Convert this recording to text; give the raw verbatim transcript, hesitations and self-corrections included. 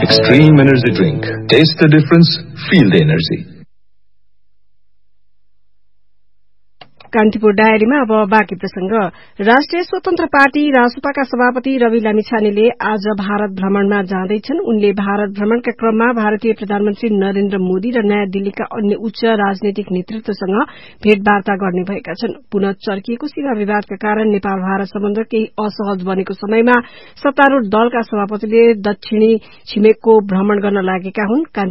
Extreme energy drink. Taste the difference, feel the energy. Kantipur डायरीमा अब बाँकी प्रसंग। राष्ट्रिय स्वतन्त्र पार्टी रासपाका सभापति रवि लामिछानेले आज भारत भ्रमणमा जाँदैछन्। उनले भारत भ्रमणका क्रममा भारतीय प्रधानमन्त्री नरेन्द्र मोदी र नयाँ दिल्लीका अन्य उच्च राजनैतिक नेतृत्वसँग भेटवार्ता गर्ने भएका छन्। पुनः चर्किएको सीमा विवादका कारण नेपाल भारत सम्बन्ध केही असहज बनेको समयमा सत्तारूढ़ दलका सभापतिले दक्षिणी छिमेकको भ्रमण गर्न लागेका हुन्।